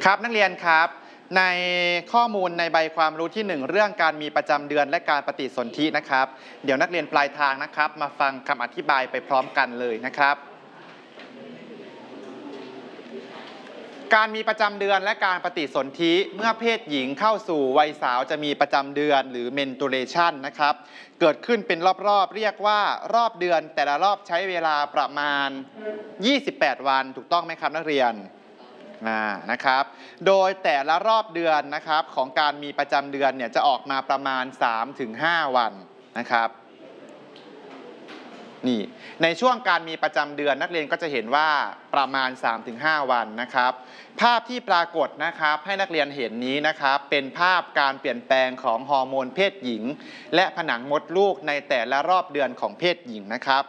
ครับนักเรียนครับในข้อมูลในใบความรู้ที่1เรื่องการมีประจำเดือนและการปฏิสนธินะครับเดี๋ยวนักเรียนปลายทางนะครับมาฟังคำอธิบายไปพร้อมกันเลยนะครับการมีประจำเดือนและการปฏิสนธิเมื่อเพศหญิงเข้าสู่วัยสาวจะมีประจำเดือนหรือ menstruation นะครับเกิดขึ้นเป็นรอบๆเรียกว่ารอบเดือนแต่ละรอบใช้เวลาประมาณ28วันถูกต้องไหมครับนักเรียนนะครับโดยแต่ละรอบเดือนนะครับของการมีประจำเดือนเนี่ยจะออกมาประมาณ 3-5 วันนะครับนี่ในช่วงการมีประจำเดือนนักเรียนก็จะเห็นว่าประมาณ 3-5 วันนะครับภาพที่ปรากฏนะครับให้นักเรียนเห็นนี้นะครับเป็นภาพการเปลี่ยนแปลงของฮอร์โมนเพศหญิงและผนังมดลูกในแต่ละรอบเดือนของเพศหญิงนะครับ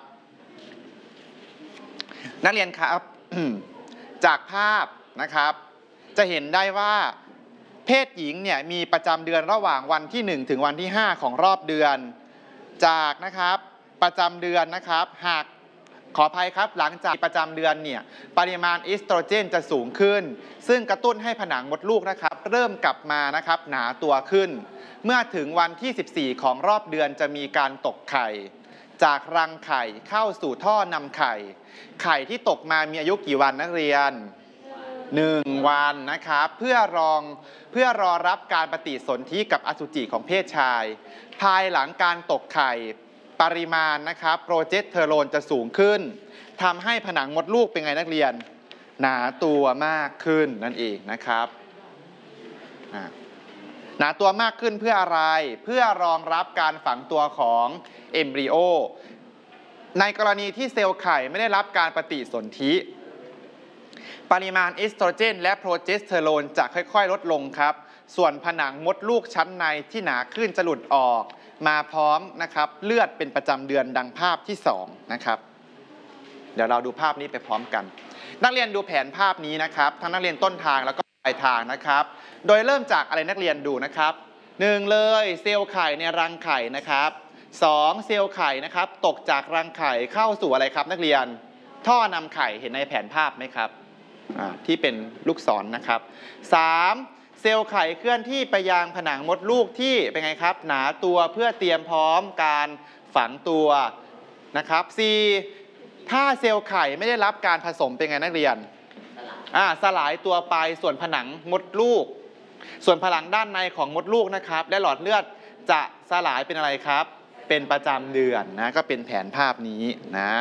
นักเรียนครับ จากภาพนะครับจะเห็นได้ว่าเพศหญิงเนี่ยมีประจำเดือนระหว่างวันที่1ถึงวันที่5ของรอบเดือนจากนะครับประจำเดือนนะครับหากขออภัยครับหลังจากประจำเดือนเนี่ยปริมาณเอสโตรเจนจะสูงขึ้นซึ่งกระตุ้นให้ผนังมดลูกนะครับเริ่มกลับมานะครับหนาตัวขึ้นเมื่อถึงวันที่14ของรอบเดือนจะมีการตกไข่จากรังไข่เข้าสู่ท่อนำไข่ไข่ที่ตกมามีอายุกี่วันนักเรียน1 วันนะครับเพื่อรอรับการปฏิสนธิกับอสุจิของเพศชายภายหลังการตกไข่ปริมาณนะครับโปรเจสเตอโรนจะสูงขึ้นทำให้ผนังมดลูกเป็นไงนักเรียนหนาตัวมากขึ้นนั่นเองนะครับหนาตัวมากขึ้นเพื่ออะไรเพื่อรองรับการฝังตัวของเอมบริโอในกรณีที่เซลล์ไข่ไม่ได้รับการปฏิสนธิปริมาณเอสโตรเจนและโปรเจสเตอโรนจะค่อยๆลดลงครับส่วนผนังมดลูกชั้นในที่หนาขึ้นจะหลุดออกมาพร้อมนะครับเลือดเป็นประจำเดือนดังภาพที่2นะครับเดี๋ยวเราดูภาพนี้ไปพร้อมกันนักเรียนดูแผนภาพนี้นะครับทั้งนักเรียนต้นทางแล้วก็ปลายทางนะครับโดยเริ่มจากอะไรนักเรียนดูนะครับ1เลยเซลล์ไข่ในรังไข่นะครับ2เซลล์ไข่นะครับตกจากรังไข่เข้าสู่อะไรครับนักเรียนท่อนำไข่เห็นในแผนภาพไหมครับที่เป็นลูกศรนะครับ3เซลล์ไข่เคลื่อนที่ไปยังผนังมดลูกที่เป็นไงครับหนาตัวเพื่อเตรียมพร้อมการฝังตัวนะครับ4ถ้าเซลล์ไข่ไม่ได้รับการผสมเป็นไงนักเรียนสลายตัวไปส่วนผนังมดลูกส่วนผนังด้านในของมดลูกนะครับและหลอดเลือดจะสลายเป็นอะไรครับเป็นประจำเดือนนะก็เป็นแผนภาพนี้นะ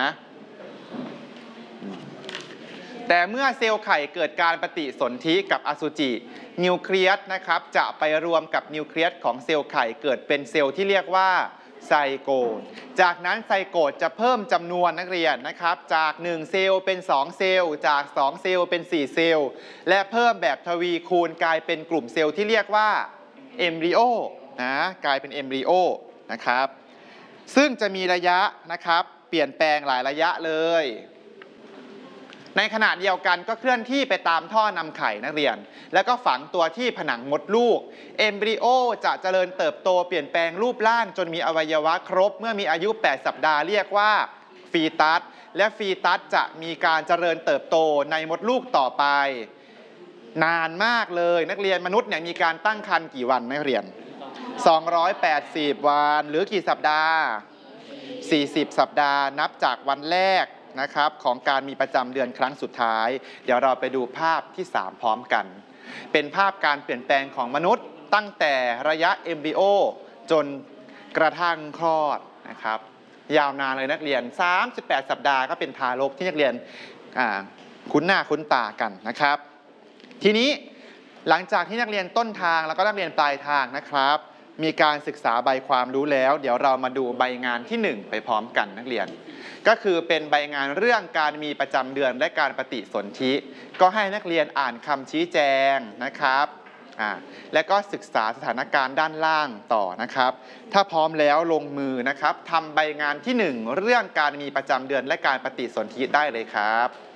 แต่เมื่อเซลล์ไข่เกิดการปฏิสนธิกับอสุจินิวเคลียสนะครับจะไปรวมกับนิวเคลียสของเซลล์ไข่เกิดเป็นเซลล์ที่เรียกว่าไซโกตจากนั้นไซโกตจะเพิ่มจำนวนนักเรียนนะครับจาก1เซลล์เป็น2เซลล์จาก2เซลล์เป็น4เซลล์และเพิ่มแบบทวีคูณกลายเป็นกลุ่มเซลล์ที่เรียกว่าเอมบริโอนะกลายเป็นเอมบริโอนะครับซึ่งจะมีระยะนะครับเปลี่ยนแปลงหลายระยะเลยในขณะเดียวกันก็เคลื่อนที่ไปตามท่อนำไข่นักเรียนแล้วก็ฝังตัวที่ผนังมดลูกเอมบริโอจะเจริญเติบโตเปลี่ยนแปลงรูปร่างจนมีอวัยวะครบเมื่อมีอายุ8สัปดาห์เรียกว่าฟีตัสและฟีตัสจะมีการเจริญเติบโตในมดลูกต่อไปนานมากเลยนักเรียนมนุษย์เนี่ยมีการตั้งครรภ์กี่วันนักเรียน280วันหรือกี่สัปดาห์40สัปดาห์นับจากวันแรกนะครับของการมีประจำเดือนครั้งสุดท้ายเดี๋ยวเราไปดูภาพที่3พร้อมกันเป็นภาพการเปลี่ยนแปลงของมนุษย์ตั้งแต่ระยะเอมบริโอจนกระทั่งคลอดนะครับยาวนานเลยนักเรียน38สัปดาห์ก็เป็นทารกที่นักเรียนคุ้นหน้าคุ้นตากันนะครับทีนี้หลังจากที่นักเรียนต้นทางแล้วก็นักเรียนปลายทางนะครับมีการศึกษาใบความรู้แล้วเดี๋ยวเรามาดูใบงานที่1ไปพร้อมกันนักเรียนก็คือเป็นใบงานเรื่องการมีประจำเดือนและการปฏิสนธิก็ให้นักเรียนอ่านคำชี้แจงนะครับและก็ศึกษาสถานการณ์ด้านล่างต่อนะครับถ้าพร้อมแล้วลงมือนะครับทำใบงานที่1เรื่องการมีประจำเดือนและการปฏิสนธิได้เลยครับ